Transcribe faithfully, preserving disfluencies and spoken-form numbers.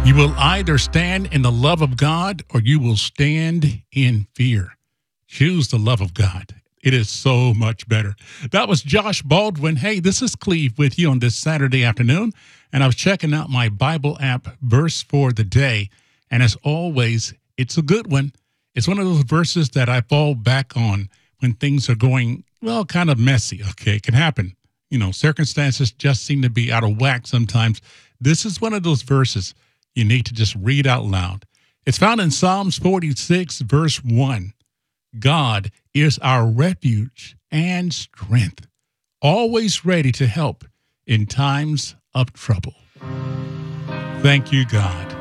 You will either stand in the love of God or you will stand in fear. Choose the love of God. It is so much better. That was Josh Baldwin. Hey, this is Cleve with you on this Saturday afternoon, and I was checking out my Bible app verse for the day, and as always, it's a good one. It's one of those verses that I fall back on when things are going, well, kind of messy. Okay, it can happen. You know, circumstances just seem to be out of whack sometimes. This is one of those verses you need to just read out loud. It's found in Psalms forty-six, verse one. God is our refuge and strength, always ready to help in times of trouble. Thank you, God.